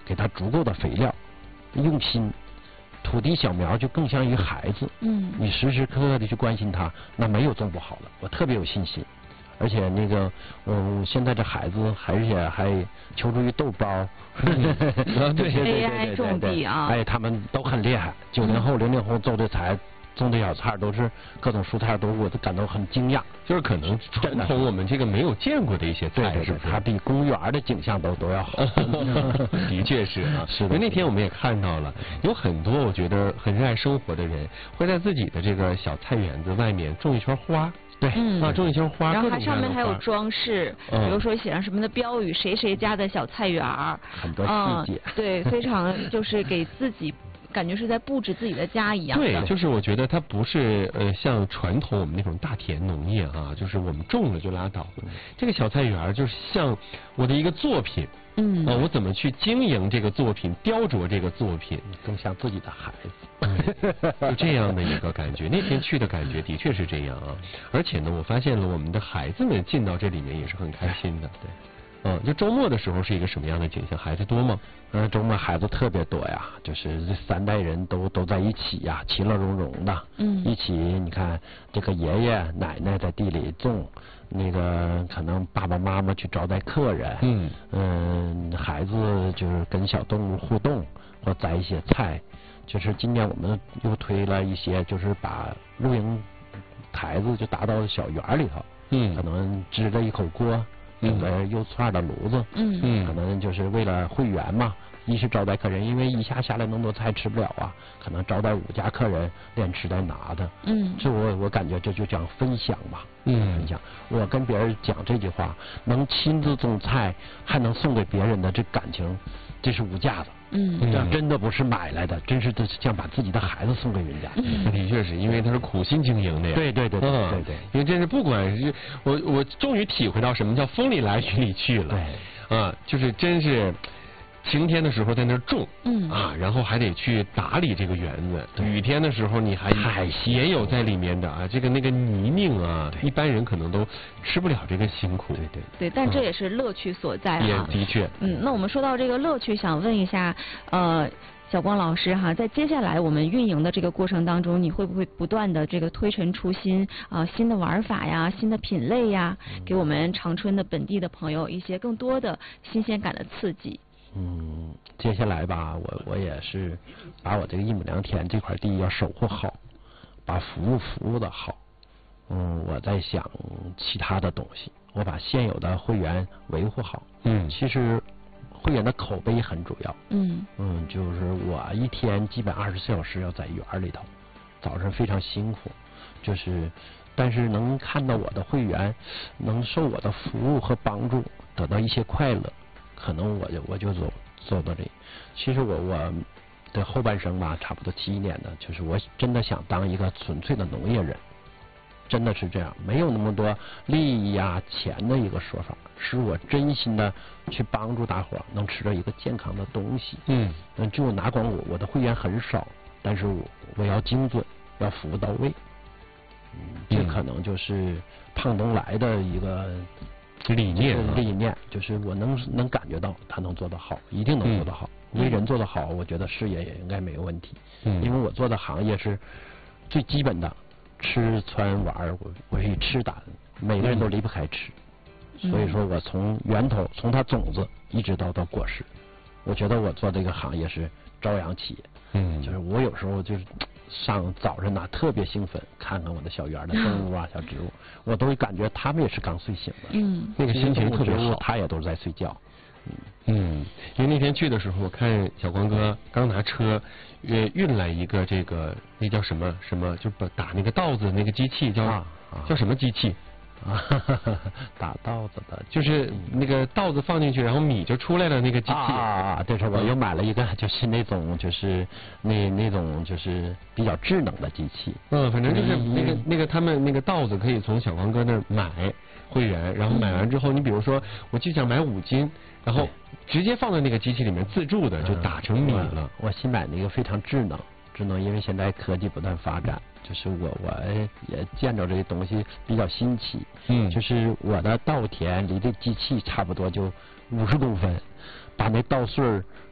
给它足够的肥料，用心。土地小苗就更像一个孩子，你时时刻刻的去关心它，那没有种不好的，我特别有信心。而且那个，现在这孩子还求助于豆包， 对 AI 种地啊， 哎，他们都很厉害。90后、00后种的小菜都是各种蔬菜，我都感到很惊讶。 就是可能传统我们这个没有见过的一些菜，是不是？ 它比公园的景象都要好。 的确是啊， 是的。 因为那天我们也看到了，有很多我觉得很热爱生活的人，会在自己的这个小菜园子外面种一圈花。 对， 种一圈花， 然后它上面还有装饰，比如说写上什么的标语，谁谁家的小菜园儿， 很多细节。 对，非常就是给自己。感觉是在布置自己的家一样的。 对，就是我觉得它不是像传统我们那种大田农业啊，就是我们种了就拉倒了。这个小菜园就是像我的一个作品，我怎么去经营这个作品，雕琢这个作品， 更像自己的孩子， 就这样的一个感觉。那天去的感觉的确是这样啊，而且呢，我发现了我们的孩子们进到这里面也是很开心的。 对。 就周末的时候是一个什么样的景象？孩子多吗？ 周末孩子特别多呀，就是这3代人都在一起呀，其乐融融的。一起你看这个爷爷奶奶在地里种，那个可能爸爸妈妈去招待客人。孩子就是跟小动物互动，或摘一些菜。就是今年我们又推了一些，就是把露营台子就搭到小园里头。可能支着一口锅。整个油串的炉子，可能就是为了会员嘛，一是招待客人，因为一下来那么多菜吃不了啊，可能招待5家客人，连吃带拿的。这我感觉这就讲分享嘛，分享。我跟别人讲这句话，能亲自种菜，还能送给别人的这感情，这是无价的。这真的不是买来的，真是像把自己的孩子送给人家。 的确是因为他是苦心经营的呀。 对， 因为真是不管是我终于体会到什么叫风里来雨里去了。 对， 就是真是晴天的时候在那儿种，然后还得去打理这个园子。雨天的时候你还也有在里面的啊，这个那个泥泞啊，一般人可能都吃不了这个辛苦。 对，但这也是乐趣所在也的确。 那我们说到这个乐趣，想问一下小光老师哈，在接下来我们运营的这个过程当中，你会不会不断的这个推陈出新新的玩法呀，新的品类呀，给我们长春的本地的朋友一些更多的新鲜感的刺激？ 接下来吧，我也是把我这个一亩良田这块地要守护好，把服务的好。我在想其他的东西，我把现有的会员维护好。其实会员的口碑很主要。就是我一天基本24小时要在园里头，早上非常辛苦，但是能看到我的会员能受我的服务和帮助得到一些快乐，可能我就做到这。其实我的后半生吧，差不多7年的，就是我真的想当一个纯粹的农业人，真的是这样，没有那么多利益呀、钱的一个说法，是我真心的去帮助大伙能吃到一个健康的东西。就哪管我的会员很少，但是我要精准，要服务到位。这可能就是胖东来的一个理念， 就是我能感觉到他能做得好，一定能做得好。为人做得好，我觉得事业也应该没有问题。因为我做的行业是最基本的，吃穿玩，我是以吃打，每个人都离不开吃。所以说我从源头，从它种子一直到果实，我觉得我做这个行业是朝阳企业。就是我有时候就是早上特别兴奋，看看我的小园的动物啊、小植物，我都会感觉他们也是刚睡醒的。 那个心情特别好， 他也都是在睡觉。 因为那天去的时候，我看小光哥刚拿车运来一个那叫什么，就打那个稻子那个机器，叫什么机器？ 打稻子的， 就是那个稻子放进去，然后米就出来了那个机器。 对，我又买了一个，就是那种那种比较智能的机器。 反正就是那个他们那个稻子可以从小光哥那儿买会员，然后买完之后，你比如说我就想买5斤，然后直接放在那个机器里面自助的就打成米了。 我新买那个非常智能，因为现在科技不断发展。就是我也见着这个东西比较新奇。就是我的稻田离这机器差不多就50公分，把那稻穗